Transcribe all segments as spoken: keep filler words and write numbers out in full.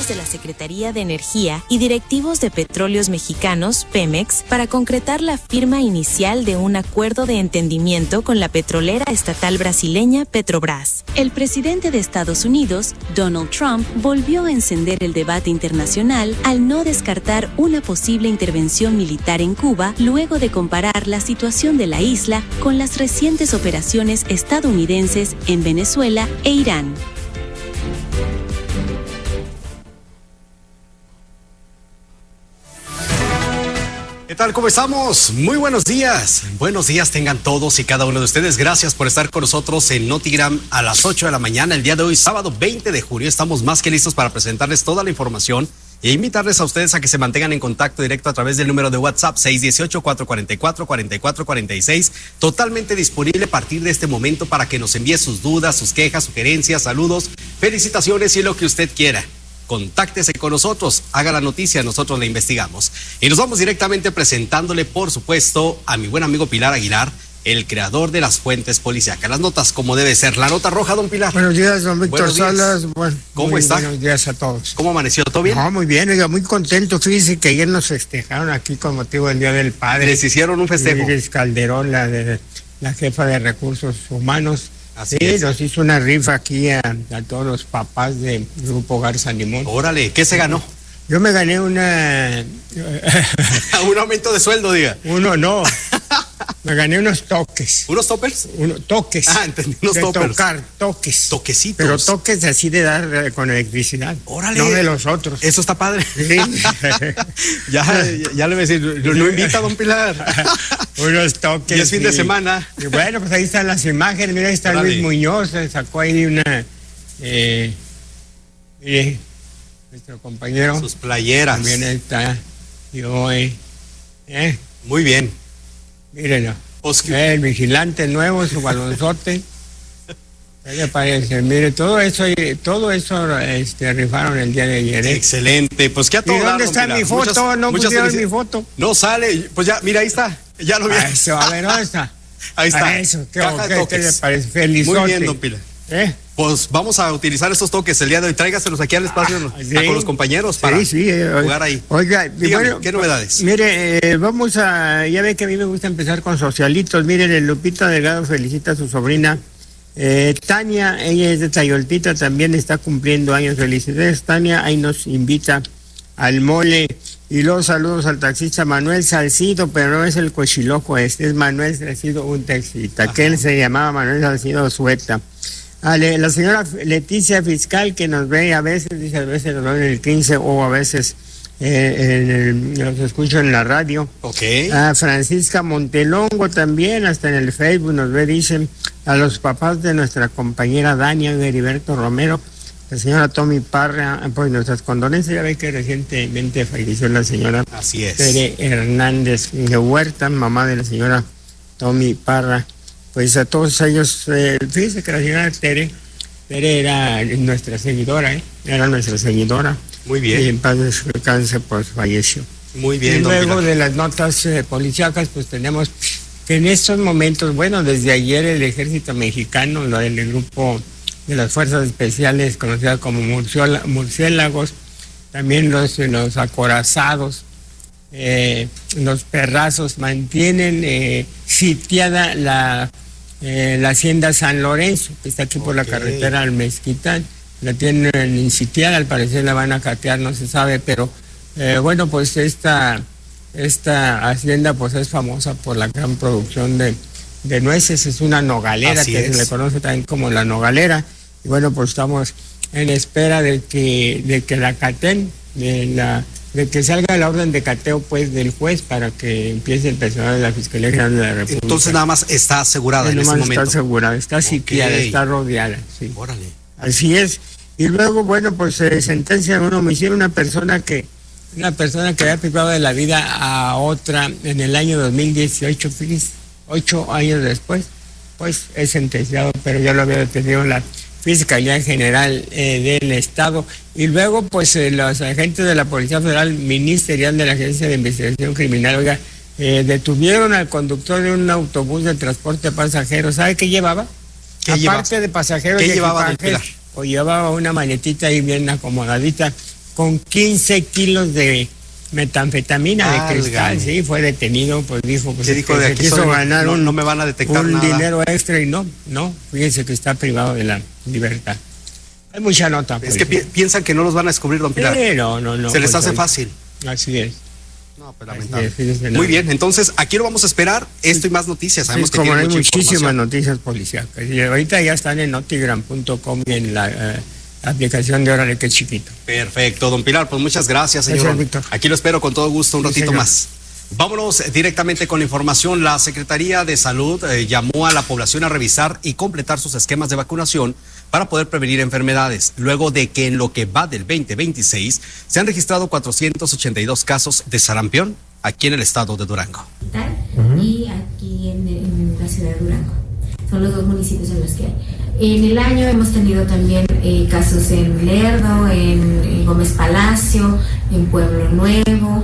de la Secretaría de Energía y directivos de Petróleos Mexicanos, Pemex, para concretar la firma inicial de un acuerdo de entendimiento con la petrolera estatal brasileña Petrobras. El presidente de Estados Unidos, Donald Trump, volvió a encender el debate internacional al no descartar una posible intervención militar en Cuba luego de comparar la situación de la isla con las recientes operaciones estadounidenses en Venezuela e Irán. ¿Qué tal? ¿Cómo estamos? Muy buenos días. Buenos días tengan todos y cada uno de ustedes. Gracias por estar con nosotros en Notigram a las ocho de la mañana. El día de hoy, sábado veinte de julio, estamos más que listos para presentarles toda la información e invitarles a ustedes a que se mantengan en contacto directo a través del número de WhatsApp seis uno ocho, cuatro cuatro cuatro, cuatro cuatro cuatro seis, totalmente disponible a partir de este momento para que nos envíe sus dudas, sus quejas, sugerencias, saludos, felicitaciones y lo que usted quiera. Contáctese con nosotros, haga la noticia, nosotros la investigamos. Y nos vamos directamente presentándole, por supuesto, a mi buen amigo Pilar Aguilar, el creador de las fuentes policíacas. Las notas como debe ser. La nota roja, don Pilar. Buenos días, don Víctor Salas. Bueno, ¿Cómo muy está? Buenos días a todos. ¿Cómo amaneció? ¿Todo bien? No, muy bien, oiga, muy contento. Fíjese que ayer nos festejaron aquí con motivo del Día del Padre. Les hicieron un festejo. Iris Calderón, la, de, la jefa de Recursos Humanos. Así sí, es. Nos hizo una rifa aquí a, a todos los papás del Grupo Garza Limón. Órale, ¿qué se ganó? Yo me gané una... Un aumento de sueldo, diga. Uno no. Me gané unos toques. ¿Unos toppers? Uno, toques. Ah, entendí, unos de toppers. tocar, toques. Toquecitos. Pero toques así de dar eh, con electricidad. Órale. No de los otros. Eso está padre. Sí. ya, ya, ya le voy a decir, lo, lo invita, don Pilar. Unos toques. Y es fin de y, semana. Y bueno, pues ahí están las imágenes. Mira, ahí está Órale. Luis Muñoz. Se sacó ahí una... Eh, mire, nuestro compañero. Sus playeras. También ahí está. Y hoy... Eh, Muy bien. mírenlo. Pues, Eh, el vigilante nuevo, su balonzote. ¿Qué le parece? Mire, todo eso, todo eso este, rifaron el día de ayer. ¿eh? Excelente, pues que a ¿Y todo dónde dar, está don mi Pilar. foto? Muchas, no muchas pusieron felicidades. mi foto. No sale, pues ya, mira, ahí está. Ya lo vi. Ah, eso, a ver, ¿dónde está? Ahí está. Ah, eso, ¿qué, Caja de qué, toques. ¿qué le parece? Felizote. Muy bien, don Pilar. ¿Eh? Pues vamos a utilizar estos toques el día de hoy. Tráigaselos aquí al espacio Ah, a- sí. con los compañeros para Sí, sí, eh, jugar ahí. Oiga, y Dígame, bueno, ¿qué novedades? Mire, eh, vamos a, ya ve que a mí me gusta empezar con socialitos. Miren, el Lupita Delgado felicita a su sobrina eh, Tania, ella es de Tayoltita, también está cumpliendo años. Felicidades, Tania, ahí nos invita al mole. Y los saludos al taxista Manuel Salcido, pero no es el cochiloco, este es Manuel Salcido, un taxista, Ajá. que él se llamaba Manuel Salcido Sueta. Ah, le, la señora Leticia Fiscal, que nos ve a veces, dice a veces nos ve en el quince o a veces eh, en el, los escucho en la radio. Ok. A Francisca Montelongo también, hasta en el Facebook nos ve, dicen a los papás de nuestra compañera Dania de Heriberto Romero, la señora Tommy Parra, pues nuestras condolencias, ya ve que recientemente falleció la señora Así es. Tere Hernández de Huerta, mamá de la señora Tommy Parra. Pues a todos ellos, eh, fíjense que la señora Tere, Tere era nuestra seguidora, ¿eh? Era nuestra seguidora. Muy bien. Y en paz descanse, pues falleció. Muy bien, Y don luego Pilar. de las notas eh, policíacas, pues tenemos que en estos momentos, bueno, desde ayer el ejército mexicano, lo del grupo de las fuerzas especiales, conocida como murciola, murciélagos, también los, los acorazados, eh, los perrazos, mantienen eh, sitiada la, eh, la hacienda San Lorenzo, que está aquí por Okay. la carretera al Mezquitán. La tienen sitiada, al parecer la van a catear, no se sabe, pero eh, bueno, pues esta, esta hacienda pues es famosa por la gran producción de, de nueces, es una nogalera, Así que es. se le conoce también como la nogalera, y bueno, pues estamos en espera de que, de que la caten, de, la, de que salga la orden de cateo pues del juez para que empiece el personal de la Fiscalía General de la República. Entonces nada más está asegurada en Nada este más momento. está asegurada, está sitiada, Ok. está rodeada, sí. Órale. Así es. Y luego, bueno, pues se sentencia en un homicidio una persona que una persona que había privado de la vida a otra en el año dos mil dieciocho, fíjense, ocho años después, pues es sentenciado, pero ya lo había detenido la Fiscalía General eh, del Estado. Y luego, pues eh, los agentes de la Policía Federal Ministerial de la Agencia de Investigación Criminal, oiga, eh, detuvieron al conductor de un autobús de transporte de pasajeros. ¿Sabe qué llevaba? ¿Qué Aparte llevaba? de pasajeros ¿Qué y llevaba, don equipajes, Pilar? o llevaba una maletita ahí bien acomodadita con quince kilos de metanfetamina, Álgame. de cristal, sí, fue detenido, pues dijo, pues ¿Qué dijo que de se aquí quiso soy? ganar No, un, no me van a detectar un nada. dinero extra y no, no, fíjense que está privado de la libertad. Hay mucha nota. Es que pi piensan que no los van a descubrir, don Pilar. Sí, no, no, no. Se les pues, hace ahí, fácil. Así es. No, pues lamentable. Así es, Muy bien, entonces aquí lo vamos a esperar, esto y más noticias. Sabemos Sí, que como tiene hay mucha muchísimas información. noticias policiales. Y ahorita ya están en notigram punto com y en la eh, aplicación de Órale que chiquito. Perfecto, don Pilar, pues muchas gracias, señor. Gracias, Víctor. Aquí lo espero con todo gusto un Sí, ratito señor. más. Vámonos directamente con la información. La Secretaría de Salud eh, llamó a la población a revisar y completar sus esquemas de vacunación para poder prevenir enfermedades, luego de que en lo que va del veinte veintiséis se han registrado cuatrocientos ochenta y dos casos de sarampión aquí en el estado de Durango. Uh-huh. Y aquí en, en la ciudad de Durango. Son los dos municipios en los que hay. En el año hemos tenido también eh, casos en Lerdo, en, en Gómez Palacio, en Pueblo Nuevo,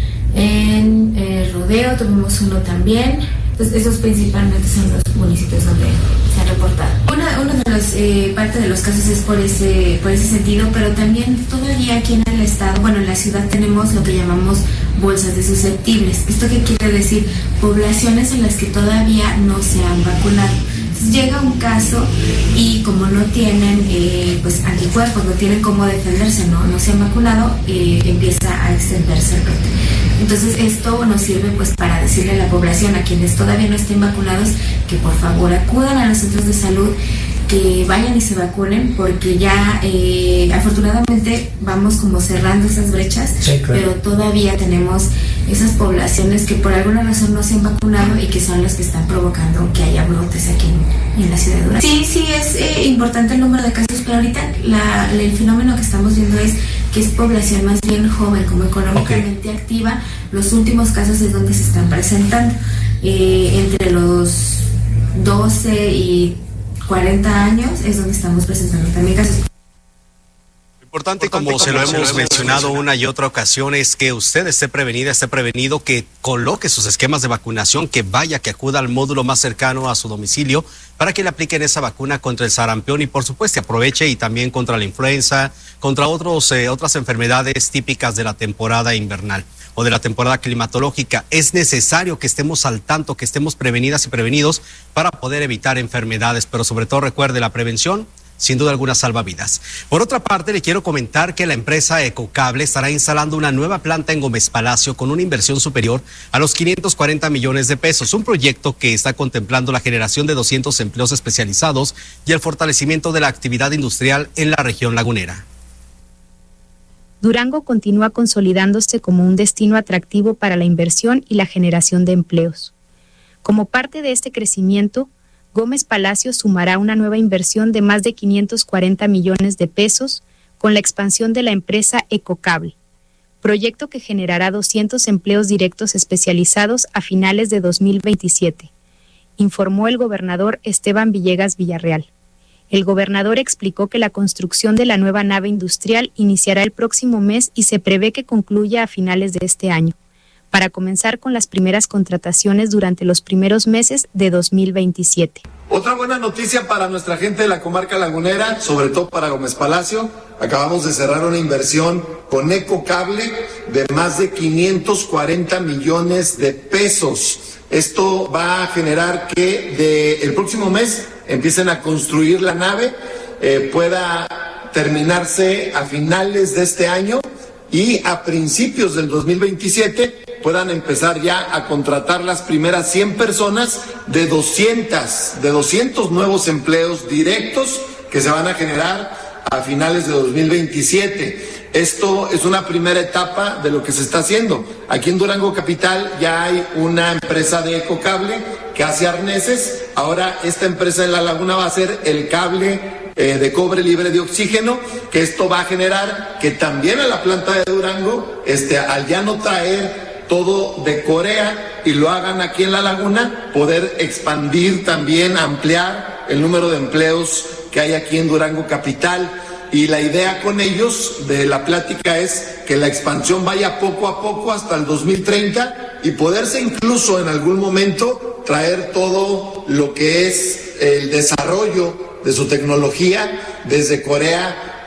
en eh, Rodeo tuvimos uno también. Entonces esos principalmente son los municipios donde se ha reportado. Una, uno de los, eh, parte de los casos es por ese, por ese sentido, pero también todavía aquí en el estado, bueno, en la ciudad tenemos lo que llamamos bolsas de susceptibles. ¿Esto qué quiere decir? Poblaciones en las que todavía no se han vacunado. Entonces llega un caso y como no tienen eh, pues anticuerpos, no tienen cómo defenderse, no, no se han vacunado, eh, empieza a extenderse el brote. Entonces esto nos sirve pues para decirle a la población, a quienes todavía no estén vacunados, que por favor acudan a los centros de salud, que vayan y se vacunen, porque ya eh, afortunadamente vamos como cerrando esas brechas, sí, claro. Pero todavía tenemos esas poblaciones que por alguna razón no se han vacunado y que son las que están provocando que haya brotes aquí en, en la ciudad de Durango. Sí, sí es eh, importante el número de casos, pero ahorita la, el fenómeno que estamos viendo es que es población más bien joven, como económicamente okay. activa. Los últimos casos es donde se están presentando, eh, entre los doce y cuarenta años es donde estamos presentando también casos. Importante, Importante como, como se lo hemos mencionado, mencionado una y otra ocasión, es que usted esté prevenida, esté prevenido, que coloque sus esquemas de vacunación, que vaya, que acuda al módulo más cercano a su domicilio para que le apliquen esa vacuna contra el sarampión y por supuesto aproveche y también contra la influenza, contra otros, eh, otras enfermedades típicas de la temporada invernal o de la temporada climatológica. Es necesario que estemos al tanto, que estemos prevenidas y prevenidos para poder evitar enfermedades, pero sobre todo recuerde, la prevención sin duda alguna salva vidas. Por otra parte, le quiero comentar que la empresa Ecocable estará instalando una nueva planta en Gómez Palacio con una inversión superior a los quinientos cuarenta millones de pesos, un proyecto que está contemplando la generación de doscientos empleos especializados y el fortalecimiento de la actividad industrial en la región lagunera. Durango continúa consolidándose como un destino atractivo para la inversión y la generación de empleos. Como parte de este crecimiento, Gómez Palacio sumará una nueva inversión de más de quinientos cuarenta millones de pesos con la expansión de la empresa Ecocable, proyecto que generará doscientos empleos directos especializados a finales de dos mil veintisiete, informó el gobernador Esteban Villegas Villarreal. El gobernador explicó que la construcción de la nueva nave industrial iniciará el próximo mes y se prevé que concluya a finales de este año, para comenzar con las primeras contrataciones durante los primeros meses de dos mil veintisiete. Otra buena noticia para nuestra gente de la comarca lagunera, sobre todo para Gómez Palacio, acabamos de cerrar una inversión con Ecocable de más de quinientos cuarenta millones de pesos. Esto va a generar que de el próximo mes empiecen a construir la nave, eh, pueda terminarse a finales de este año y a principios del dos mil veintisiete puedan empezar ya a contratar las primeras cien personas de doscientos, de doscientos nuevos empleos directos que se van a generar a finales de dos mil veintisiete. Esto es una primera etapa de lo que se está haciendo. Aquí en Durango Capital ya hay una empresa de Ecocable que hace arneses. Ahora esta empresa en La Laguna va a hacer el cable eh, de cobre libre de oxígeno, que esto va a generar que también a la planta de Durango, este, al ya no traer todo de Corea y lo hagan aquí en La Laguna, poder expandir también, ampliar el número de empleos que hay aquí en Durango Capital. Y la idea con ellos de la plática es que la expansión vaya poco a poco hasta el dos mil treinta y poderse incluso en algún momento traer todo lo que es el desarrollo de su tecnología desde Corea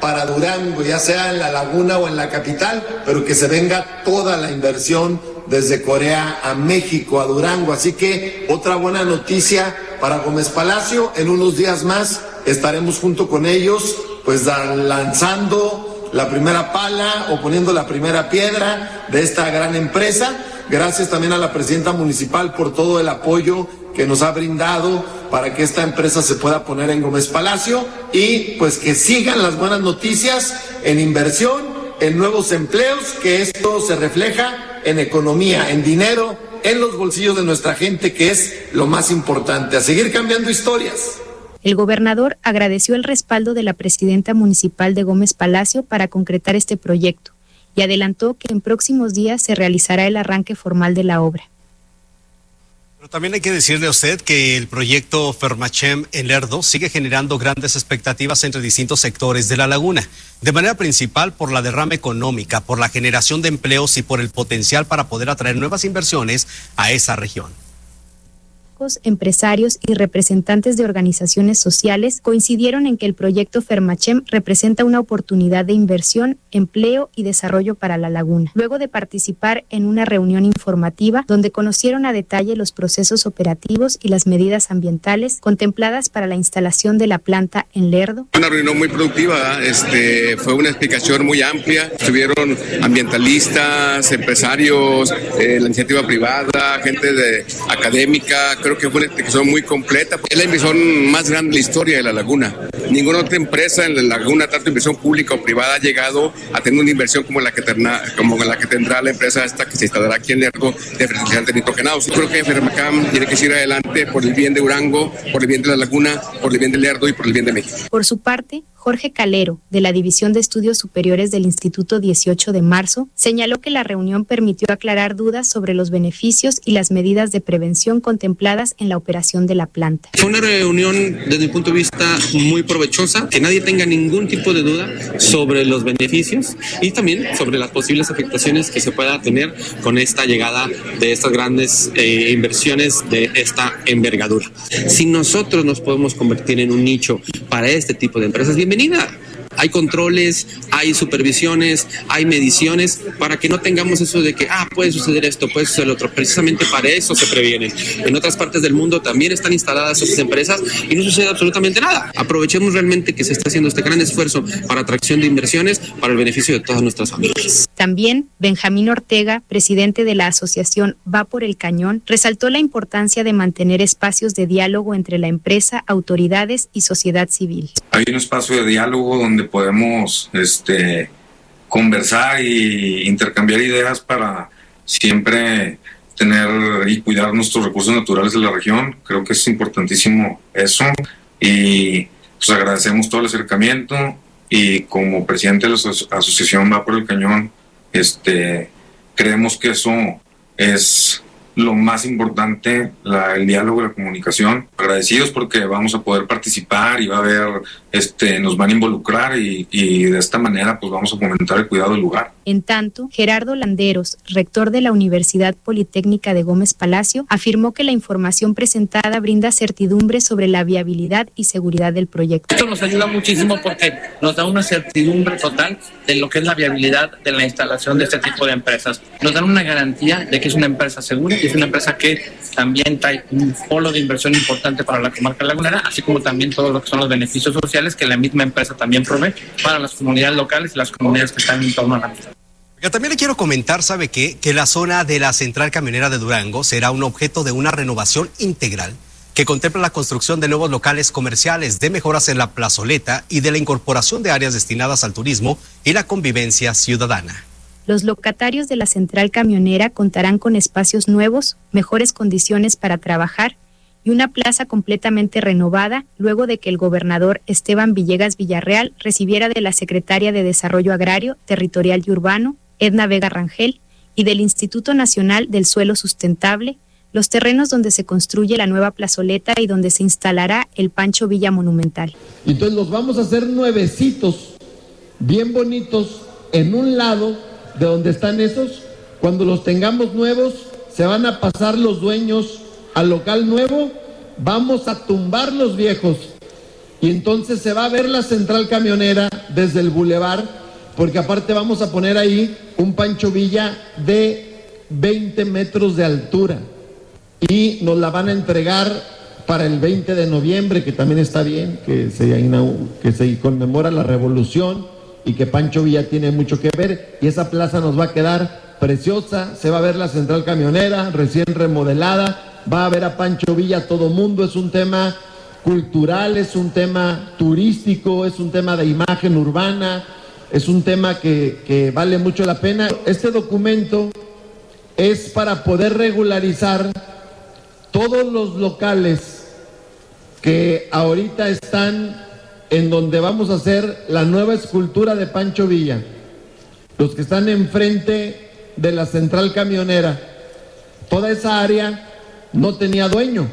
para Durango, ya sea en la laguna o en la capital, pero que se venga toda la inversión desde Corea a México, a Durango. Así que otra buena noticia para Gómez Palacio, en unos días más estaremos junto con ellos, pues lanzando la primera pala o poniendo la primera piedra de esta gran empresa. Gracias también a la presidenta municipal por todo el apoyo que nos ha brindado para que esta empresa se pueda poner en Gómez Palacio y pues que sigan las buenas noticias en inversión, en nuevos empleos, que esto se refleja en economía, en dinero, en los bolsillos de nuestra gente, que es lo más importante. A seguir cambiando historias. El gobernador agradeció el respaldo de la presidenta municipal de Gómez Palacio para concretar este proyecto y adelantó que en próximos días se realizará el arranque formal de la obra. Pero también hay que decirle a usted que el proyecto Fermachem en Lerdo sigue generando grandes expectativas entre distintos sectores de la laguna, de manera principal por la derrama económica, por la generación de empleos y por el potencial para poder atraer nuevas inversiones a esa región. Empresarios y representantes de organizaciones sociales coincidieron en que el proyecto Fermachem representa una oportunidad de inversión, empleo y desarrollo para la laguna. Luego de participar en una reunión informativa donde conocieron a detalle los procesos operativos y las medidas ambientales contempladas para la instalación de la planta en Lerdo. Una reunión muy productiva, este, fue una explicación muy amplia. Estuvieron ambientalistas, empresarios, eh, la iniciativa privada, gente de académica. Creo que fue una explicación muy completa. Es la inversión más grande de la historia de la laguna. Ninguna otra empresa en la laguna, tanto inversión pública o privada, ha llegado a tener una inversión como la que, terna, como la que tendrá la empresa esta que se instalará aquí en Lerdo de fertilizantes nitrogenados. Yo creo que Fermachem tiene que seguir adelante por el bien de Durango, por el bien de la laguna, por el bien de Lerdo y por el bien de México. Por su parte, Jorge Calero, de la División de Estudios Superiores del Instituto dieciocho de marzo, señaló que la reunión permitió aclarar dudas sobre los beneficios y las medidas de prevención contempladas en la operación de la planta. Fue una reunión, desde mi punto de vista, muy provechosa, que nadie tenga ningún tipo de duda sobre los beneficios y también sobre las posibles afectaciones que se pueda tener con esta llegada de estas grandes eh, inversiones de esta envergadura. Si nosotros nos podemos convertir en un nicho para este tipo de empresas, bienvenida. Hay controles, hay supervisiones, hay mediciones para que no tengamos eso de que, ah, puede suceder esto, puede suceder lo otro. Precisamente para eso se previenen. En otras partes del mundo también están instaladas esas empresas y no sucede absolutamente nada. Aprovechemos realmente que se está haciendo este gran esfuerzo para atracción de inversiones para el beneficio de todas nuestras familias. También Benjamín Ortega, presidente de la asociación Va por el Cañón, resaltó la importancia de mantener espacios de diálogo entre la empresa, autoridades y sociedad civil. Hay un espacio de diálogo donde podemos este, conversar e intercambiar ideas para siempre tener y cuidar nuestros recursos naturales de la región. Creo que es importantísimo eso y pues agradecemos todo el acercamiento y como presidente de la aso- asociación Va por el Cañón, este, creemos que eso es lo más importante, la, el diálogo y la comunicación. Agradecidos porque vamos a poder participar y va a haber, este, nos van a involucrar y, y de esta manera pues vamos a fomentar el cuidado del lugar. En tanto, Gerardo Landeros, rector de la Universidad Politécnica de Gómez Palacio, afirmó que la información presentada brinda certidumbre sobre la viabilidad y seguridad del proyecto. Esto nos ayuda muchísimo porque nos da una certidumbre total de lo que es la viabilidad de la instalación de este tipo de empresas. Nos dan una garantía de que es una empresa segura y es una empresa que también trae un polo de inversión importante para la comarca lagunera, así como también todo lo que son los beneficios sociales que la misma empresa también provee para las comunidades locales y las comunidades que están en torno a la misma. Yo también le quiero comentar, ¿sabe qué? Que la zona de la central camionera de Durango será un objeto de una renovación integral que contempla la construcción de nuevos locales comerciales, de mejoras en la plazoleta y de la incorporación de áreas destinadas al turismo y la convivencia ciudadana. Los locatarios de la central camionera contarán con espacios nuevos, mejores condiciones para trabajar y una plaza completamente renovada luego de que el gobernador Esteban Villegas Villarreal recibiera de la secretaria de Desarrollo Agrario, Territorial y Urbano, Edna Vega Rangel, y del Instituto Nacional del Suelo Sustentable, los terrenos donde se construye la nueva plazoleta y donde se instalará el Pancho Villa Monumental. Entonces los vamos a hacer nuevecitos, bien bonitos, en un lado de donde están esos. Cuando los tengamos nuevos, se van a pasar los dueños al local nuevo, vamos a tumbar los viejos y entonces se va a ver la central camionera desde el bulevar, porque aparte vamos a poner ahí un Pancho Villa de veinte metros de altura y nos la van a entregar para el veinte de noviembre, que también está bien, que se, que se conmemora la revolución y que Pancho Villa tiene mucho que ver, y esa plaza nos va a quedar preciosa. Se va a ver la central camionera recién remodelada, va a ver a Pancho Villa todo mundo. Es un tema cultural, es un tema turístico, es un tema de imagen urbana, es un tema que, que vale mucho la pena. Este documento es para poder regularizar todos los locales que ahorita están en donde vamos a hacer la nueva escultura de Pancho Villa, los que están enfrente de la central camionera. Toda esa área no tenía dueño,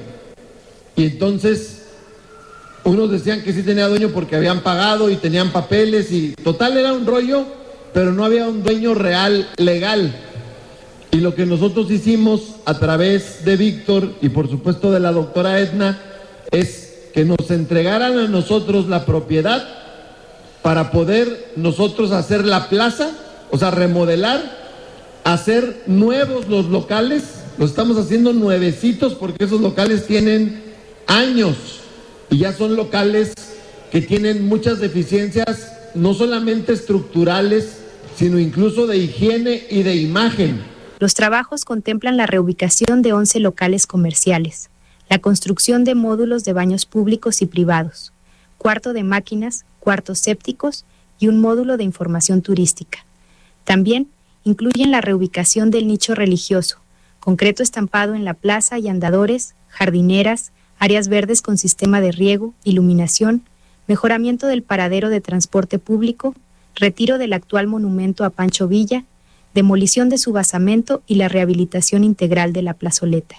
y entonces unos decían que sí tenía dueño porque habían pagado y tenían papeles, y total era un rollo, pero no había un dueño real, legal. Y lo que nosotros hicimos a través de Víctor y por supuesto de la doctora Edna es que nos entregaran a nosotros la propiedad para poder nosotros hacer la plaza, o sea, remodelar, hacer nuevos los locales. Los estamos haciendo nuevecitos porque esos locales tienen años y ya son locales que tienen muchas deficiencias, no solamente estructurales, sino incluso de higiene y de imagen. Los trabajos contemplan la reubicación de once locales comerciales, la construcción de módulos de baños públicos y privados, cuarto de máquinas, cuartos sépticos y un módulo de información turística. También incluyen la reubicación del nicho religioso, concreto estampado en la plaza y andadores, jardineras, áreas verdes con sistema de riego, iluminación, mejoramiento del paradero de transporte público, retiro del actual monumento a Pancho Villa, demolición de su basamento y la rehabilitación integral de la plazoleta.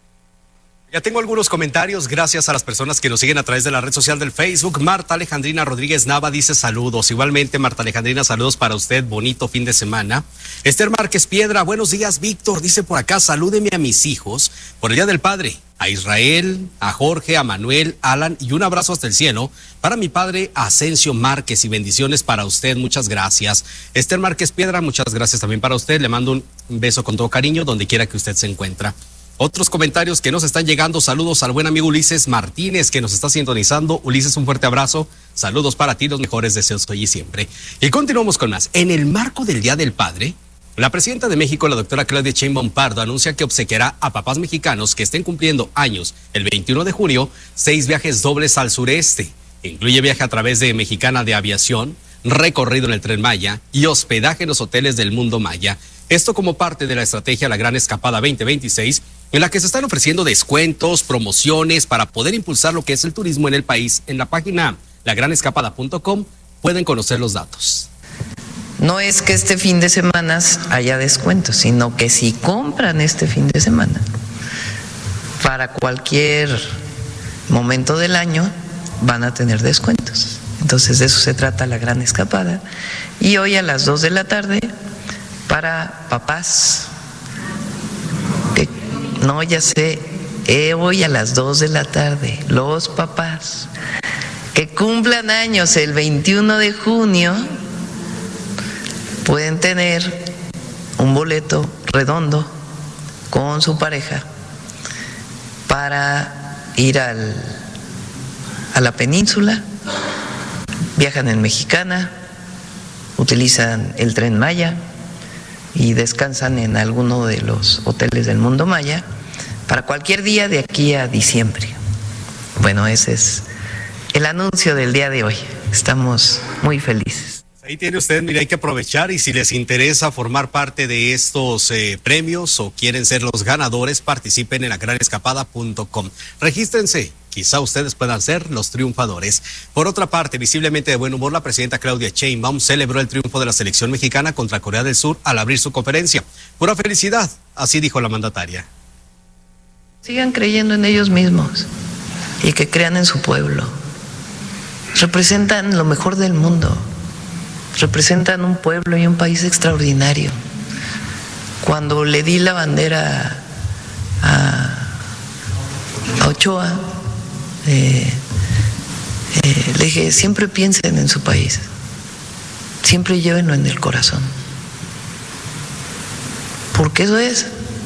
Ya tengo algunos comentarios, gracias a las personas que nos siguen a través de la red social del Facebook. Marta Alejandrina Rodríguez Nava dice saludos. Igualmente, Marta Alejandrina, saludos para usted, bonito fin de semana. Esther Márquez Piedra, buenos días, Víctor, dice por acá, salúdeme a mis hijos por el Día del Padre, a Israel, a Jorge, a Manuel, Alan, y un abrazo hasta el cielo para mi padre Asensio Márquez, y bendiciones para usted, muchas gracias. Esther Márquez Piedra, muchas gracias también para usted, le mando un beso con todo cariño donde quiera que usted se encuentra. Otros comentarios que nos están llegando, saludos al buen amigo Ulises Martínez que nos está sintonizando. Ulises, un fuerte abrazo, saludos para ti, los mejores deseos hoy y siempre. Y continuamos con más. En el marco del Día del Padre, la presidenta de México, la doctora Claudia Sheinbaum Pardo, anuncia que obsequiará a papás mexicanos que estén cumpliendo años el veintiuno de junio, seis viajes dobles al sureste. Incluye viaje a través de Mexicana de Aviación, recorrido en el Tren Maya y hospedaje en los hoteles del Mundo Maya. Esto como parte de la estrategia La Gran Escapada veinte veintiséis, en la que se están ofreciendo descuentos, promociones para poder impulsar lo que es el turismo en el país. En la página la gran escapada punto com pueden conocer los datos. No es que este fin de semana haya descuentos, sino que si compran este fin de semana, para cualquier momento del año van a tener descuentos. Entonces de eso se trata La Gran Escapada. Y hoy a las dos de la tarde, para papás, que no, ya sé, eh, hoy a las dos de la tarde, los papás que cumplan años el veintiuno de junio pueden tener un boleto redondo con su pareja para ir al, a la península, viajan en Mexicana, utilizan el Tren Maya y descansan en alguno de los hoteles del Mundo Maya para cualquier día de aquí a diciembre. Bueno, ese es el anuncio del día de hoy. Estamos muy felices. Ahí tiene usted, mire, hay que aprovechar, y si les interesa formar parte de estos eh, premios o quieren ser los ganadores, participen en la gran escapada punto com. Regístrense, quizá ustedes puedan ser los triunfadores. Por otra parte, visiblemente de buen humor, la presidenta Claudia Sheinbaum celebró el triunfo de la selección mexicana contra Corea del Sur al abrir su conferencia. Pura felicidad, así dijo la mandataria. Sigan creyendo en ellos mismos y que crean en su pueblo. Representan lo mejor del mundo. Representan un pueblo y un país extraordinario. Cuando le di la bandera a, a Ochoa, eh, Eh, le dije, siempre piensen en su país, siempre llévenlo en el corazón, porque eso es.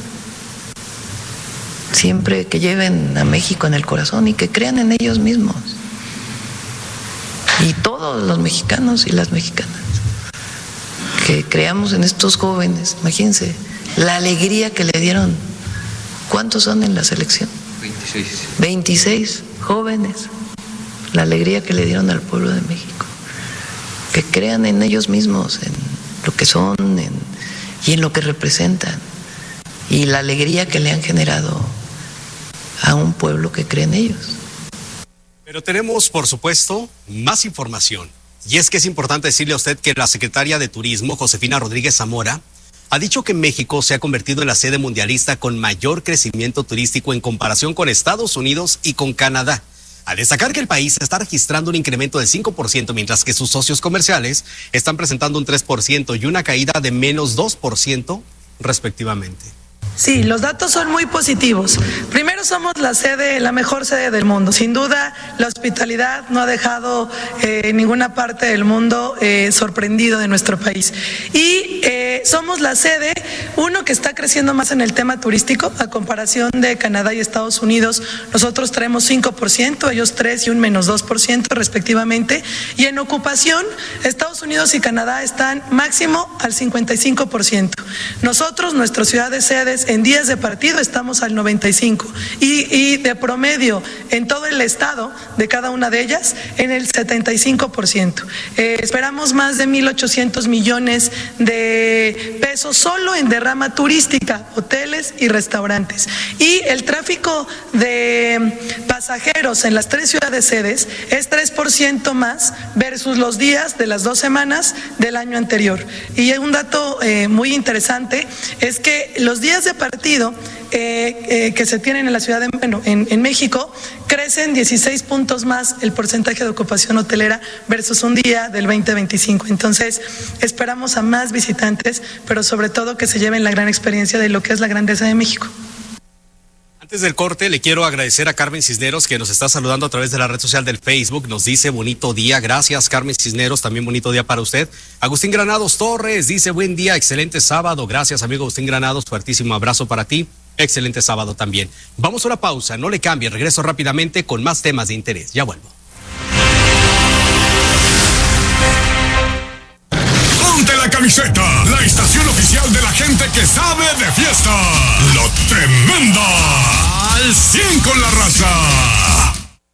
Siempre que lleven a México en el corazón y que crean en ellos mismos. Y todos los mexicanos y las mexicanas, que creamos en estos jóvenes. Imagínense la alegría que le dieron. ¿Cuántos son en la selección? veintiséis. veintiséis jóvenes. La alegría que le dieron al pueblo de México. Que crean en ellos mismos, en lo que son en, y en lo que representan. Y la alegría que le han generado a un pueblo que cree en ellos. Pero tenemos, por supuesto, más información. Y es que es importante decirle a usted que la secretaria de Turismo, Josefina Rodríguez Zamora, ha dicho que México se ha convertido en la sede mundialista con mayor crecimiento turístico en comparación con Estados Unidos y con Canadá. Al destacar que el país está registrando un incremento del cinco por ciento, mientras que sus socios comerciales están presentando un tres por ciento y una caída de menos dos por ciento respectivamente. Sí, los datos son muy positivos. Primero, somos la sede, la mejor sede del mundo. Sin duda, la hospitalidad no ha dejado eh, ninguna parte del mundo eh, sorprendido de nuestro país. Y eh, somos la sede, uno, que está creciendo más en el tema turístico, a comparación de Canadá y Estados Unidos. Nosotros traemos cinco por ciento, ellos tres y un menos dos por ciento respectivamente. Y en ocupación, Estados Unidos y Canadá están máximo al cincuenta y cinco por ciento. Nosotros, nuestras ciudades sedes, en días de partido estamos al noventa y cinco y, y de promedio en todo el estado de cada una de ellas en el setenta y cinco por ciento. Eh, esperamos más de mil ochocientos millones de pesos solo en derrama turística, hoteles y restaurantes. Y el tráfico de pasajeros en las tres ciudades sedes es tres por ciento más versus los días de las dos semanas del año anterior. Y un dato eh, muy interesante es que los días de partido eh, eh, que se tienen en la ciudad de bueno, en, en México crecen dieciséis puntos más el porcentaje de ocupación hotelera versus un día del veinte veinticinco. Entonces esperamos a más visitantes, pero sobre todo que se lleven la gran experiencia de lo que es la grandeza de México. Antes del corte, le quiero agradecer a Carmen Cisneros, que nos está saludando a través de la red social del Facebook. Nos dice bonito día. Gracias, Carmen Cisneros. También bonito día para usted. Agustín Granados Torres dice buen día, excelente sábado. Gracias, amigo Agustín Granados. Fuertísimo abrazo para ti. Excelente sábado también. Vamos a una pausa. No le cambie. Regreso rápidamente con más temas de interés. Ya vuelvo. Ponte la camiseta, la estación oficial de la gente que sabe de fiesta. La Tremenda. Al cien con la raza.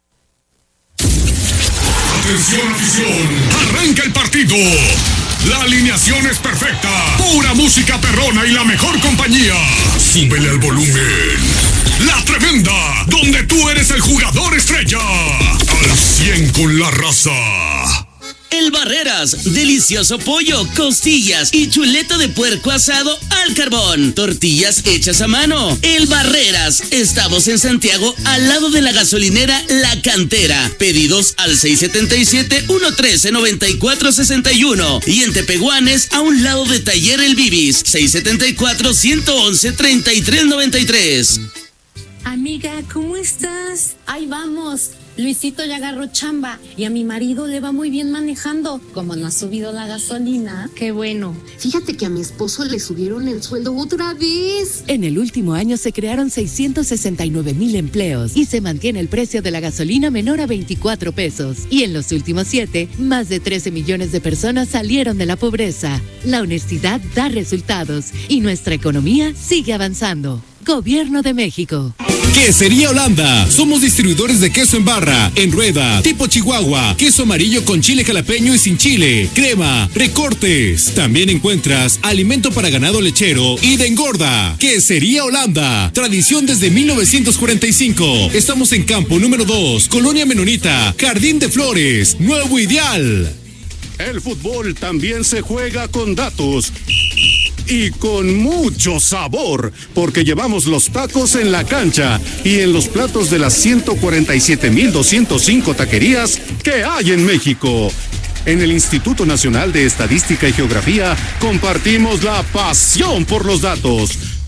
Atención, afición. Arranca el partido. La alineación es perfecta. Pura música perrona y la mejor compañía. Súbele al volumen. La Tremenda, donde tú eres el jugador estrella. Al cien con la raza. El Barreras, delicioso pollo, costillas y chuleta de puerco asado al carbón. Tortillas hechas a mano. El Barreras, estamos en Santiago, al lado de la gasolinera La Cantera. Pedidos al seis siete siete, uno uno tres, nueve cuatro seis uno. Y en Tepehuanes, a un lado de Taller El Bibis, seis siete cuatro, uno uno uno, tres tres nueve tres. Amiga, ¿cómo estás? Ahí vamos. Luisito ya agarró chamba y a mi marido le va muy bien manejando. Como no ha subido la gasolina. Qué bueno. Fíjate que a mi esposo le subieron el sueldo otra vez. En el último año se crearon seiscientos sesenta y nueve mil empleos y se mantiene el precio de la gasolina menor a veinticuatro pesos. Y en los últimos siete, más de trece millones de personas salieron de la pobreza. La honestidad da resultados y nuestra economía sigue avanzando. Gobierno de México. Quesería Holanda. Somos distribuidores de queso en barra, en rueda, tipo Chihuahua, queso amarillo con chile jalapeño y sin chile, crema, recortes. También encuentras alimento para ganado lechero y de engorda. Quesería Holanda. Tradición desde mil novecientos cuarenta y cinco. Estamos en campo número dos, Colonia Menonita, Jardín de Flores, Nuevo Ideal. El fútbol también se juega con datos. Y con mucho sabor, porque llevamos los tacos en la cancha y en los platos de las ciento cuarenta y siete mil doscientos cinco taquerías que hay en México. En el Instituto Nacional de Estadística y Geografía compartimos la pasión por los datos.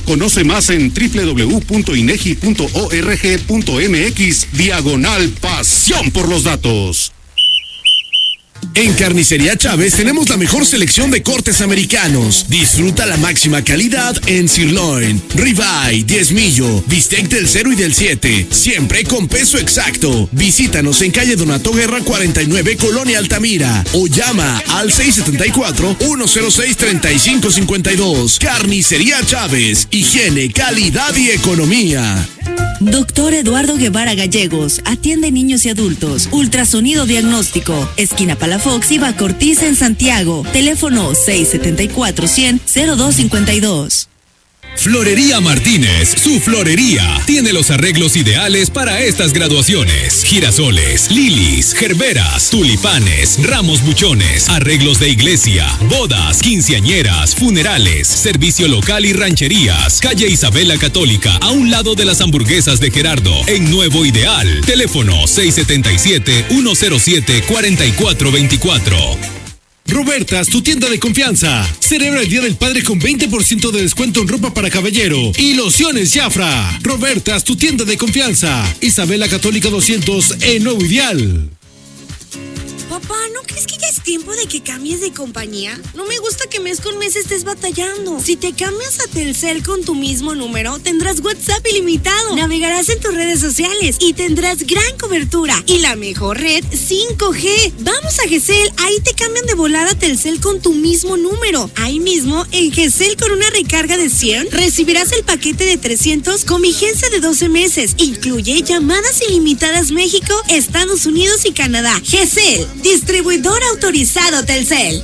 Conoce más en doble u doble u doble u punto inegi punto org punto mx diagonal pasión por los datos. En Carnicería Chávez tenemos la mejor selección de cortes americanos. Disfruta la máxima calidad en sirloin, ribeye, diezmillo, bistec del cero y del siete, siempre con peso exacto. Visítanos en calle Donato Guerra cuarenta y nueve, Colonia Altamira, o llama al seis siete cuatro, uno cero seis, tres cinco cinco dos. Carnicería Chávez, higiene, calidad y economía. Doctor Eduardo Guevara Gallegos, atiende niños y adultos, ultrasonido diagnóstico, esquina Palafox y Bacortiz en Santiago, teléfono seis siete cuatro, cien, cero dos cinco dos. Florería Martínez, su florería, tiene los arreglos ideales para estas graduaciones. Girasoles, lilies, gerberas, tulipanes, ramos buchones, arreglos de iglesia, bodas, quinceañeras, funerales, servicio local y rancherías. Calle Isabela Católica, a un lado de las hamburguesas de Gerardo, en Nuevo Ideal. Teléfono seis siete siete, uno cero siete, cuatro cuatro dos cuatro. Robertas, tu tienda de confianza. Celebra el Día del Padre con veinte por ciento de descuento en ropa para caballero y lociones Jafra. Robertas, tu tienda de confianza. Isabela Católica doscientos en Nuevo Ideal. Papá, ¿no crees que ya es tiempo de que cambies de compañía? No me gusta que mes con mes estés batallando. Si te cambias a Telcel con tu mismo número, tendrás WhatsApp ilimitado, navegarás en tus redes sociales y tendrás gran cobertura y la mejor red cinco G. Vamos a Gesell, ahí te cambian de volada a Telcel con tu mismo número. Ahí mismo, en Gesell, con una recarga de cien, recibirás el paquete de trescientos con vigencia de doce meses. Incluye llamadas ilimitadas México, Estados Unidos y Canadá. Gesell, distribuidor autorizado Telcel.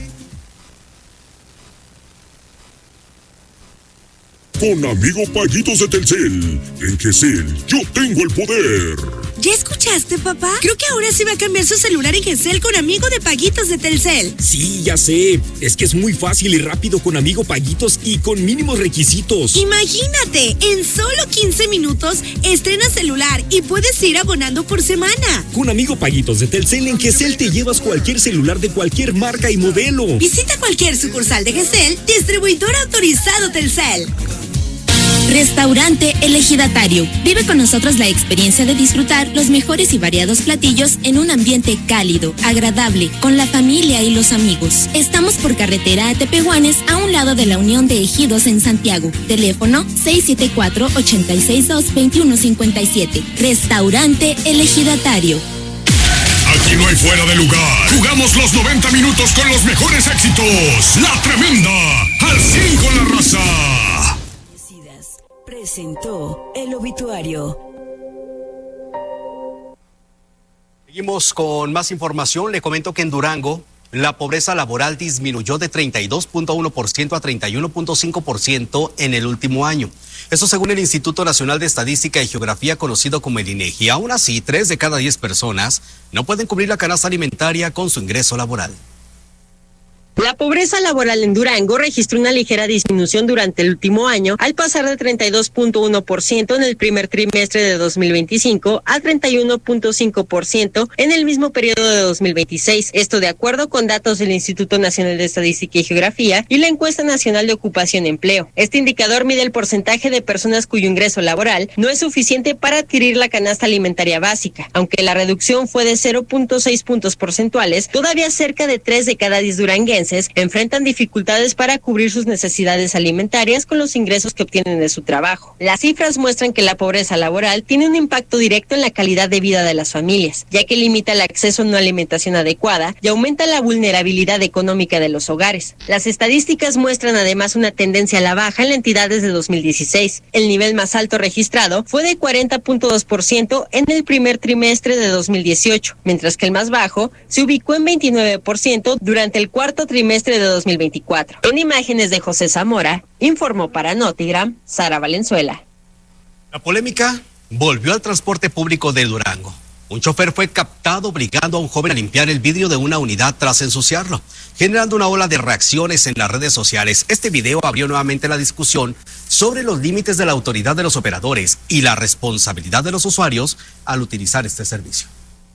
Con amigo Paguitos de Telcel, en Gesell yo tengo el poder. ¿Ya escuchaste, papá? Creo que ahora sí va a cambiar su celular en Gesell con amigo de Paguitos de Telcel. Sí, ya sé. Es que es muy fácil y rápido con amigo Paguitos y con mínimos requisitos. Imagínate, en solo quince minutos estrenas celular y puedes ir abonando por semana. Con amigo Paguitos de Telcel, en Gesell te llevas cualquier celular de cualquier marca y modelo. Visita cualquier sucursal de Gesell, distribuidor autorizado Telcel. Restaurante El Ejidatario. Vive con nosotros la experiencia de disfrutar los mejores y variados platillos en un ambiente cálido, agradable, con la familia y los amigos. Estamos por carretera a Tepehuanes, a un lado de la Unión de Ejidos en Santiago. Teléfono seis siete cuatro, ocho seis dos, dos uno cinco siete. Restaurante El Ejidatario. Aquí no hay fuera de lugar. Jugamos los noventa minutos con los mejores éxitos. La Tremenda, al cien con la raza. Presentó el obituario. Seguimos con más información. Le comento que en Durango la pobreza laboral disminuyó de treinta y dos punto uno por ciento a treinta y uno punto cinco por ciento en el último año. Esto según el Instituto Nacional de Estadística y Geografía, conocido como el INEGI. Aún así, tres de cada diez personas no pueden cubrir la canasta alimentaria con su ingreso laboral. La pobreza laboral en Durango registró una ligera disminución durante el último año, al pasar de treinta y dos punto uno por ciento en el primer trimestre de dos mil veinticinco a treinta y uno punto cinco por ciento en el mismo periodo de dos mil veintiséis. Esto de acuerdo con datos del Instituto Nacional de Estadística y Geografía y la Encuesta Nacional de Ocupación y Empleo. Este indicador mide el porcentaje de personas cuyo ingreso laboral no es suficiente para adquirir la canasta alimentaria básica. Aunque la reducción fue de cero punto seis puntos porcentuales, todavía cerca de tres de cada diez duranguenses enfrentan dificultades para cubrir sus necesidades alimentarias con los ingresos que obtienen de su trabajo. Las cifras muestran que la pobreza laboral tiene un impacto directo en la calidad de vida de las familias, ya que limita el acceso a una alimentación adecuada y aumenta la vulnerabilidad económica de los hogares. Las estadísticas muestran además una tendencia a la baja en la entidad desde dos mil dieciséis. El nivel más alto registrado fue de cuarenta punto dos por ciento en el primer trimestre de dos mil dieciocho, mientras que el más bajo se ubicó en veintinueve por ciento durante el cuarto trimestre trimestre de dos mil veinticuatro. En imágenes de José Zamora, informó para Notigram, Sara Valenzuela. La polémica volvió al transporte público de Durango. Un chofer fue captado obligando a un joven a limpiar el vidrio de una unidad tras ensuciarlo, generando una ola de reacciones en las redes sociales. Este video abrió nuevamente la discusión sobre los límites de la autoridad de los operadores y la responsabilidad de los usuarios al utilizar este servicio.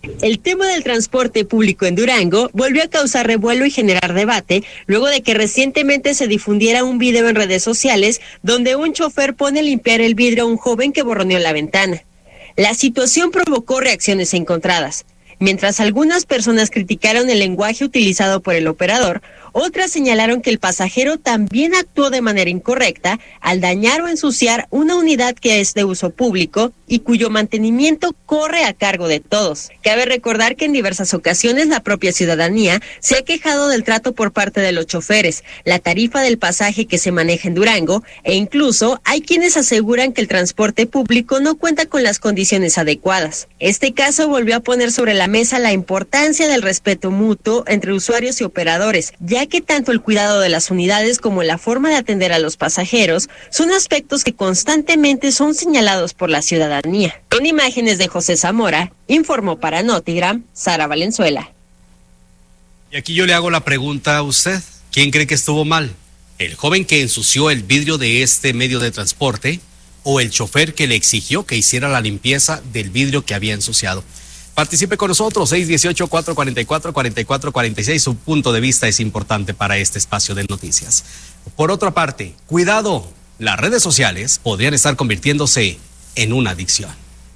El tema del transporte público en Durango volvió a causar revuelo y generar debate luego de que recientemente se difundiera un video en redes sociales donde un chofer pone a limpiar el vidrio a un joven que borroneó la ventana. La situación provocó reacciones encontradas. Mientras algunas personas criticaron el lenguaje utilizado por el operador, otras señalaron que el pasajero también actuó de manera incorrecta al dañar o ensuciar una unidad que es de uso público y cuyo mantenimiento corre a cargo de todos. Cabe recordar que en diversas ocasiones la propia ciudadanía se ha quejado del trato por parte de los choferes, la tarifa del pasaje que se maneja en Durango e incluso hay quienes aseguran que el transporte público no cuenta con las condiciones adecuadas. Este caso volvió a poner sobre la mesa la importancia del respeto mutuo entre usuarios y operadores, ya que tanto el cuidado de las unidades como la forma de atender a los pasajeros son aspectos que constantemente son señalados por la ciudadanía. En imágenes de José Zamora, informó para Notigram, Sara Valenzuela. Y aquí yo le hago la pregunta a usted, ¿quién cree que estuvo mal? ¿El joven que ensució el vidrio de este medio de transporte o el chofer que le exigió que hiciera la limpieza del vidrio que había ensuciado? Participe con nosotros, seis uno ocho, cuatro cuatro cuatro, cuatro cuatro cuatro seis. Su punto de vista es importante para este espacio de noticias. Por otra parte, cuidado, las redes sociales podrían estar convirtiéndose en una adicción.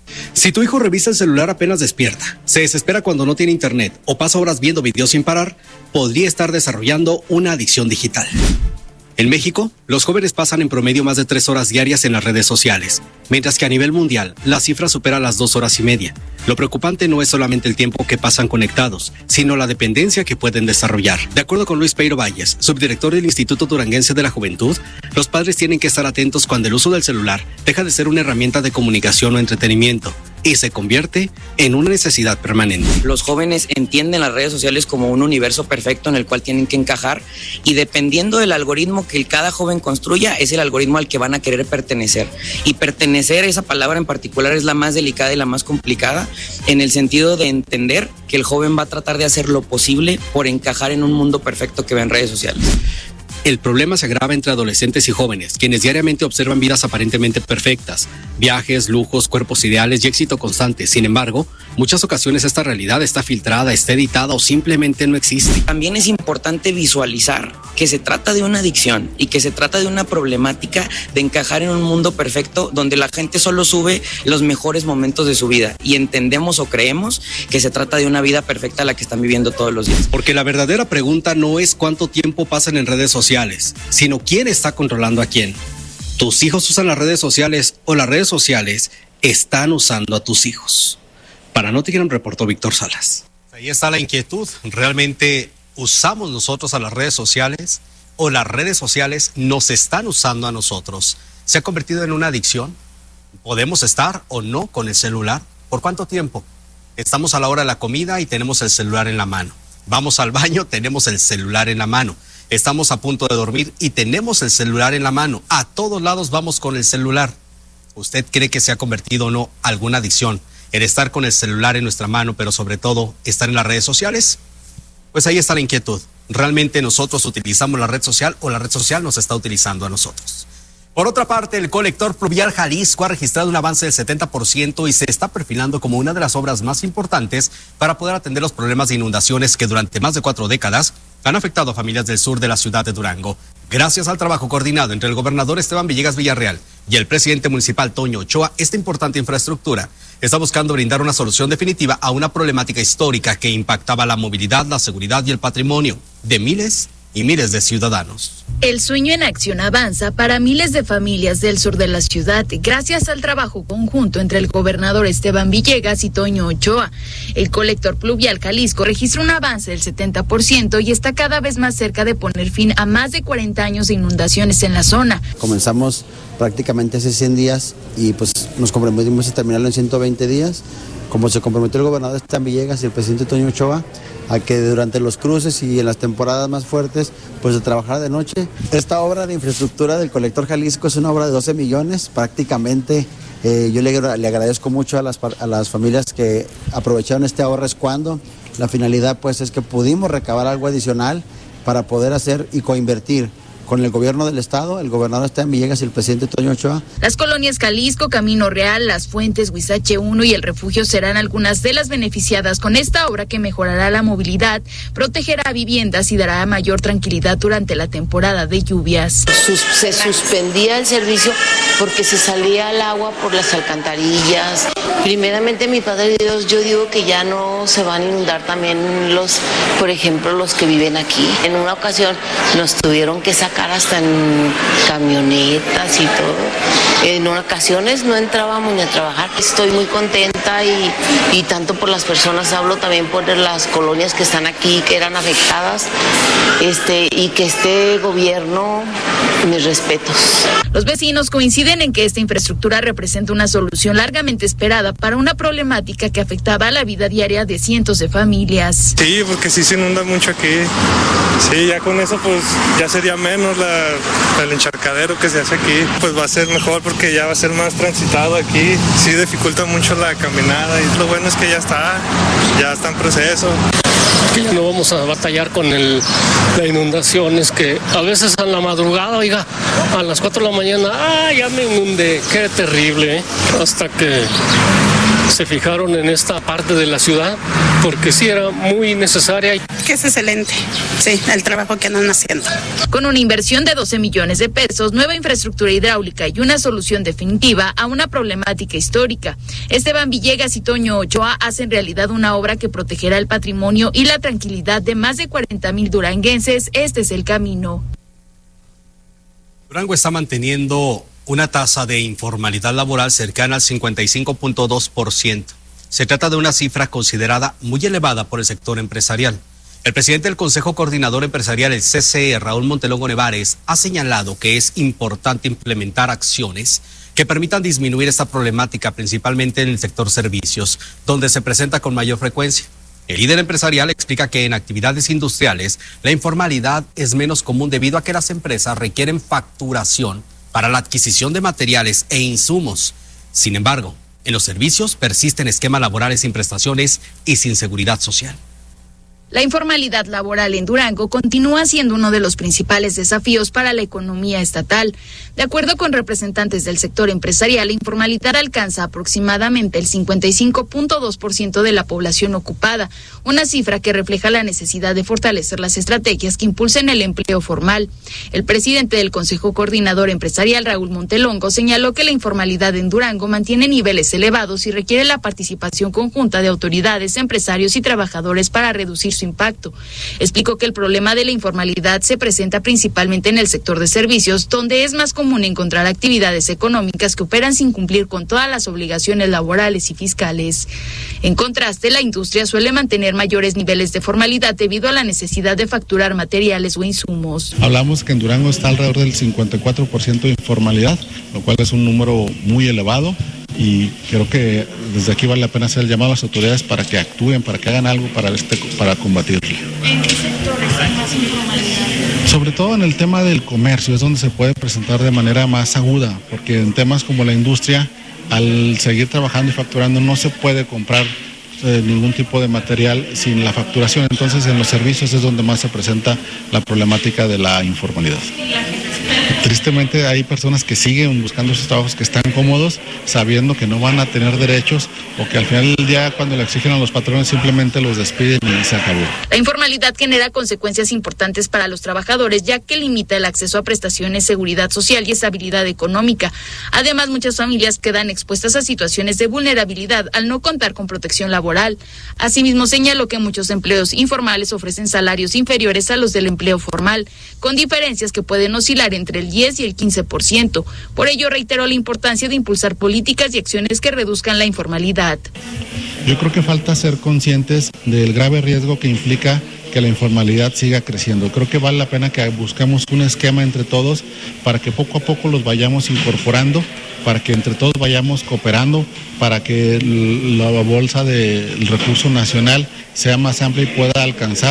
Si tu hijo revisa el celular apenas despierta, se desespera cuando no tiene internet o pasa horas viendo videos sin parar, podría estar desarrollando una adicción digital. En México, los jóvenes pasan en promedio más de tres horas diarias en las redes sociales, mientras que a nivel mundial la cifra supera las dos horas y media. Lo preocupante no es solamente el tiempo que pasan conectados, sino la dependencia que pueden desarrollar. De acuerdo con Luis Peiro Valles, subdirector del Instituto Duranguense de la Juventud, los padres tienen que estar atentos cuando el uso del celular deja de ser una herramienta de comunicación o entretenimiento y se convierte en una necesidad permanente. Los jóvenes entienden las redes sociales como un universo perfecto en el cual tienen que encajar y dependiendo del algoritmo que cada joven construya es el algoritmo al que van a querer pertenecer. Y pertenecer, esa palabra en particular, es la más delicada y la más complicada en el sentido de entender que el joven va a tratar de hacer lo posible por encajar en un mundo perfecto que ve en redes sociales. El problema se agrava entre adolescentes y jóvenes, quienes diariamente observan vidas aparentemente perfectas, viajes, lujos, cuerpos ideales y éxito constante. Sin embargo, muchas ocasiones esta realidad está filtrada, está editada o simplemente no existe. También es importante visualizar que se trata de una adicción y que se trata de una problemática de encajar en un mundo perfecto donde la gente solo sube los mejores momentos de su vida y entendemos o creemos que se trata de una vida perfecta la que están viviendo todos los días. Porque la verdadera pregunta no es cuánto tiempo pasan en redes sociales, sino quién está controlando a quién. ¿Tus hijos usan las redes sociales o las redes sociales están usando a tus hijos? Para Notigram reportó Víctor Salas. Ahí está la inquietud. ¿Realmente usamos nosotros a las redes sociales o las redes sociales nos están usando a nosotros? ¿Se ha convertido en una adicción? ¿Podemos estar o no con el celular? ¿Por cuánto tiempo? Estamos a la hora de la comida y tenemos el celular en la mano. Vamos al baño, tenemos el celular en la mano. Estamos a punto de dormir y tenemos el celular en la mano. A todos lados vamos con el celular. ¿Usted cree que se ha convertido o no alguna adicción en estar con el celular en nuestra mano, pero sobre todo estar en las redes sociales? Pues ahí está la inquietud. ¿Realmente nosotros utilizamos la red social o la red social nos está utilizando a nosotros? Por otra parte, el colector pluvial Jalisco ha registrado un avance del setenta por ciento y se está perfilando como una de las obras más importantes para poder atender los problemas de inundaciones que durante más de cuatro décadas han afectado a familias del sur de la ciudad de Durango. Gracias al trabajo coordinado entre el gobernador Esteban Villegas Villarreal y el presidente municipal Toño Ochoa, esta importante infraestructura está buscando brindar una solución definitiva a una problemática histórica que impactaba la movilidad, la seguridad y el patrimonio de miles y miles de ciudadanos. El sueño en acción avanza para miles de familias del sur de la ciudad gracias al trabajo conjunto entre el gobernador Esteban Villegas y Toño Ochoa. El colector pluvial Jalisco registra un avance del setenta por ciento y está cada vez más cerca de poner fin a más de cuarenta años de inundaciones en la zona. Comenzamos prácticamente hace cien días y pues nos comprometimos a terminarlo en ciento veinte días, como se comprometió el gobernador Esteban Villegas y el presidente Toño Ochoa, a que durante los cruces y en las temporadas más fuertes, pues de trabajar de noche. Esta obra de infraestructura del colector Jalisco es una obra de doce millones, prácticamente eh, yo le, le agradezco mucho a las, a las familias que aprovecharon este ahorro es cuando. La finalidad pues es que pudimos recabar algo adicional para poder hacer y coinvertir con el gobierno del estado, el gobernador está en Villegas y el presidente Toño Ochoa. Las colonias Jalisco, Camino Real, Las Fuentes, Huizache uno y El Refugio serán algunas de las beneficiadas con esta obra que mejorará la movilidad, protegerá viviendas y dará mayor tranquilidad durante la temporada de lluvias. Sus, se suspendía el servicio porque se salía el agua por las alcantarillas. Primeramente, mi Padre Dios, yo digo que ya no se van a inundar también los, por ejemplo, los que viven aquí. En una ocasión nos tuvieron que sacar hasta en camionetas y todo. En ocasiones no entrábamos ni a trabajar. Estoy muy contenta y, y tanto por las personas, hablo también por las colonias que están aquí, que eran afectadas, este, y que este gobierno, mis respetos. Los vecinos coinciden en que esta infraestructura representa una solución largamente esperada para una problemática que afectaba la vida diaria de cientos de familias. Sí, porque sí se inunda mucho aquí. Sí, ya con eso pues ya sería menos la, el encharcadero que se hace aquí. Pues va a ser mejor porque ya va a ser más transitado aquí. Sí dificulta mucho la caminada y lo bueno es que ya está, ya está en proceso. Que ya no vamos a batallar con el, la inundaciones, que a veces a la madrugada, oiga, a las cuatro de la mañana, ah, ya me inundé, qué terrible, ¿eh? Hasta que se fijaron en esta parte de la ciudad, porque sí era muy necesaria. Que es excelente, sí, el trabajo que andan haciendo. Con una inversión de doce millones de pesos, nueva infraestructura hidráulica y una solución definitiva a una problemática histórica, Esteban Villegas y Toño Ochoa hacen realidad una obra que protegerá el patrimonio y la tranquilidad de más de cuarenta mil duranguenses. Este es el camino. Durango está manteniendo una tasa de informalidad laboral cercana al cincuenta y cinco punto dos por ciento. Se trata de una cifra considerada muy elevada por el sector empresarial. El presidente del Consejo Coordinador Empresarial, el C C E, Raúl Montelongo Nevares, ha señalado que es importante implementar acciones que permitan disminuir esta problemática, principalmente en el sector servicios, donde se presenta con mayor frecuencia. El líder empresarial explica que en actividades industriales la informalidad es menos común debido a que las empresas requieren facturación para la adquisición de materiales e insumos. Sin embargo, en los servicios persisten esquemas laborales sin prestaciones y sin seguridad social. La informalidad laboral en Durango continúa siendo uno de los principales desafíos para la economía estatal. De acuerdo con representantes del sector empresarial, la informalidad alcanza aproximadamente el cincuenta y cinco punto dos por ciento de la población ocupada, una cifra que refleja la necesidad de fortalecer las estrategias que impulsen el empleo formal. El presidente del Consejo Coordinador Empresarial, Raúl Montelongo, señaló que la informalidad en Durango mantiene niveles elevados y requiere la participación conjunta de autoridades, empresarios y trabajadores para reducir su impacto. Explicó que el problema de la informalidad se presenta principalmente en el sector de servicios, donde es más común encontrar actividades económicas que operan sin cumplir con todas las obligaciones laborales y fiscales. En contraste, la industria suele mantener mayores niveles de formalidad debido a la necesidad de facturar materiales o insumos. Hablamos que en Durango está alrededor del cincuenta y cuatro por ciento de informalidad, lo cual es un número muy elevado. Y creo que desde aquí vale la pena hacer el llamado a las autoridades para que actúen, para que hagan algo para, este, para combatirlo. ¿En qué sectores hay más informalidad? Sobre todo en el tema del comercio, es donde se puede presentar de manera más aguda, porque en temas como la industria, al seguir trabajando y facturando, no se puede comprar eh, ningún tipo de material sin la facturación. Entonces, en los servicios es donde más se presenta la problemática de la informalidad. Tristemente hay personas que siguen buscando esos trabajos que están cómodos, sabiendo que no van a tener derechos o que al final del día cuando le exigen a los patrones simplemente los despiden y se acabó. La informalidad genera consecuencias importantes para los trabajadores, ya que limita el acceso a prestaciones, seguridad social y estabilidad económica. Además, muchas familias quedan expuestas a situaciones de vulnerabilidad al no contar con protección laboral. Asimismo, señaló que muchos empleos informales ofrecen salarios inferiores a los del empleo formal, con diferencias que pueden oscilar entre el diez y el quince por ciento. Por ello, reiteró la importancia de impulsar políticas y acciones que reduzcan la informalidad. Yo creo que falta ser conscientes del grave riesgo que implica que la informalidad siga creciendo. Creo que vale la pena que busquemos un esquema entre todos para que poco a poco los vayamos incorporando, para que entre todos vayamos cooperando, para que la bolsa del recurso nacional sea más amplia y pueda alcanzar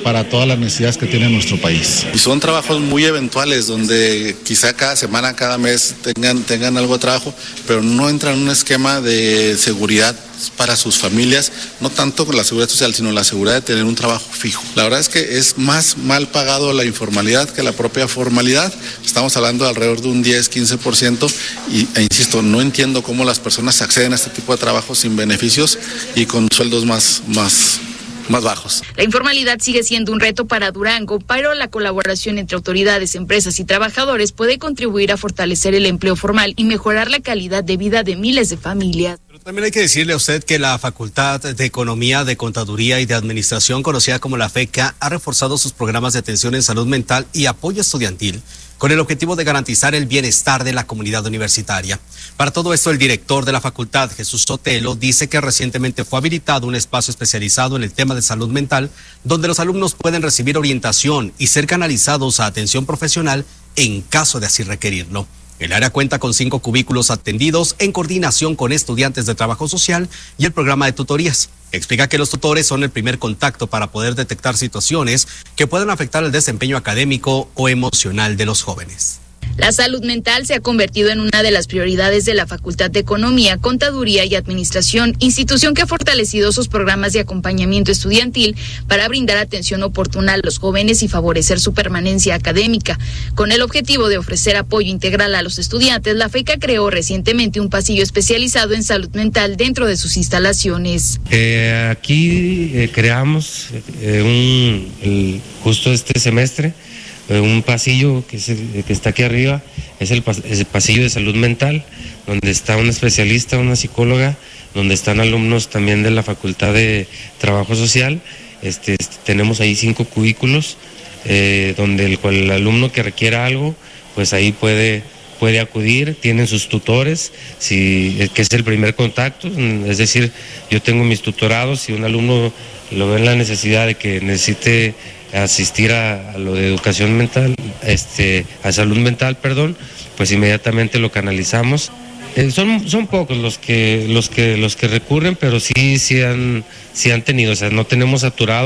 para todas las necesidades que tiene nuestro país. Y son trabajos muy eventuales, donde quizá cada semana, cada mes tengan, tengan algo de trabajo, pero no entran en un esquema de seguridad para sus familias, no tanto con la seguridad social, sino la seguridad de tener un trabajo fijo. La verdad es que es más mal pagado la informalidad que la propia formalidad. Estamos hablando de alrededor de un diez, quince por ciento y, e insisto, no entiendo cómo las personas acceden a este tipo de trabajos sin beneficios y con sueldos más, más, más bajos. La informalidad sigue siendo un reto para Durango, pero la colaboración entre autoridades, empresas y trabajadores puede contribuir a fortalecer el empleo formal y mejorar la calidad de vida de miles de familias. También hay que decirle a usted que la Facultad de Economía, de Contaduría y de Administración, conocida como la FECA, ha reforzado sus programas de atención en salud mental y apoyo estudiantil con el objetivo de garantizar el bienestar de la comunidad universitaria. Para todo esto, el director de la facultad, Jesús Sotelo, dice que recientemente fue habilitado un espacio especializado en el tema de salud mental, donde los alumnos pueden recibir orientación y ser canalizados a atención profesional en caso de así requerirlo. El área cuenta con cinco cubículos atendidos en coordinación con estudiantes de trabajo social y el programa de tutorías. Explica que los tutores son el primer contacto para poder detectar situaciones que puedan afectar el desempeño académico o emocional de los jóvenes. La salud mental se ha convertido en una de las prioridades de la Facultad de Economía, Contaduría y Administración, institución que ha fortalecido sus programas de acompañamiento estudiantil para brindar atención oportuna a los jóvenes y favorecer su permanencia académica. Con el objetivo de ofrecer apoyo integral a los estudiantes, la FECA creó recientemente un pasillo especializado en salud mental dentro de sus instalaciones. Eh, aquí eh, creamos eh, un, el, justo este semestre un pasillo que, es el, que está aquí arriba, es el, es el pasillo de salud mental, donde está un especialista, una psicóloga, donde están alumnos también de la Facultad de Trabajo Social. Este, este, tenemos ahí cinco cubículos, eh, donde el, el alumno que requiera algo, pues ahí puede, puede acudir, tienen sus tutores, si, que es el primer contacto, es decir, yo tengo mis tutorados, si un alumno lo ve en la necesidad de que necesite asistir a, a lo de educación mental, este, a salud mental, perdón, pues inmediatamente lo canalizamos. Eh, son, son pocos los que, los que, los que recurren, pero sí, sí han, sí han tenido, o sea, no tenemos saturado.